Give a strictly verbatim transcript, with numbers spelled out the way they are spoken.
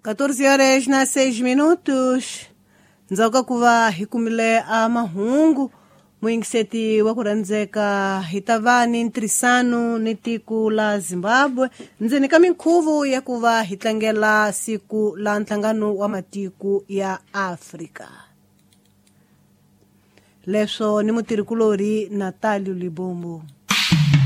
catorze horas na seis minutos. Nzauka kuva hikumile a mahungu. Mwingiseti wakuranzeka hitavani ntrisanu nitiku la Zimbabwe. Nzeni kami nkhuvu ya kuva hitlangela siku la ntlangano wa matiku ya Afrika. Leswo ni mutirikulori Natalio Libombo.